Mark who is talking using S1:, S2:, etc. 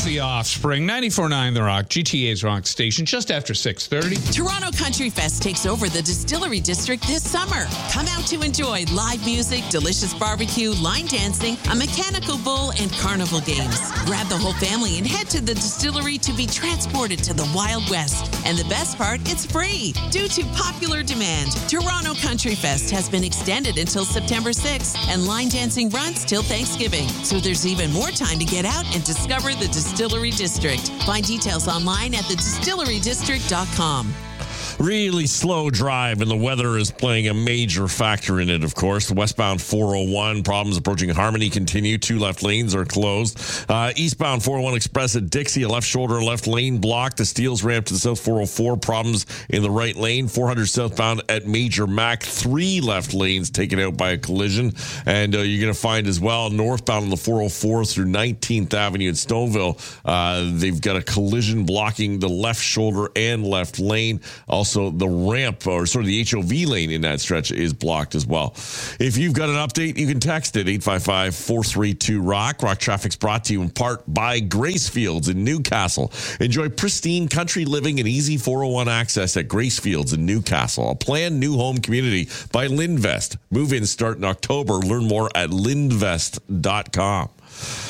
S1: The Offspring, 94.9 The Rock, GTA's Rock Station, just after 6:30.
S2: Toronto Country Fest takes over the Distillery District this summer. Come out to enjoy live music, delicious barbecue, line dancing, a mechanical bull, and carnival games. Grab the whole family and head to the distillery to be transported to the Wild West. And the best part, it's free. Due to popular demand, Toronto Country Fest has been extended until September 6th, and line dancing runs till Thanksgiving. So there's even more time to get out and discover the Distillery District. Find details online at thedistillerydistrict.com.
S3: Really slow drive, and the weather is playing a major factor in it, of course. The westbound 401, problems approaching Harmony continue. 2 left lanes are closed. Eastbound 401 Express at Dixie, a left shoulder, left lane blocked. The Steeles ramp to the south 404, problems in the right lane. 400 southbound at Major Mac, 3 left lanes taken out by a collision. And you're going to find as well, northbound on the 404 through 19th Avenue in Stoneville, they've got a collision blocking the left shoulder and left lane. Also, the ramp, or sort of the HOV lane in that stretch, is blocked as well. If you've got an update, you can text it, 855-432-ROCK. Rock Traffic's brought to you in part by Gracefields in Newcastle. Enjoy pristine country living and easy 401 access at Gracefields in Newcastle. A planned new home community by Lindvest. Move-ins start in October. Learn more at lindvest.com.